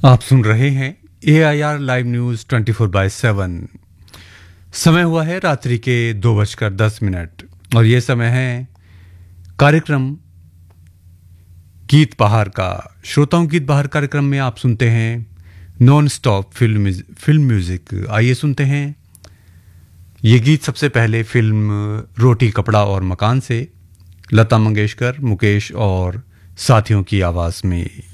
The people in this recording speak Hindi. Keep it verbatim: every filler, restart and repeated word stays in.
आप सुन रहे हैं ए I R live news twenty four by seven. समय हुआ है रात्रि के दो बजकर दस मिनट और ये समय है कार्यक्रम गीत बहार का। श्रोताओं गीत बहार कार्यक्रम में आप सुनते हैं non stop film film music. आइए सुनते हैं ये गीत सबसे पहले फिल्म रोटी कपड़ा और मकान से लता मंगेशकर, मुकेश और साथियों की आवाज में।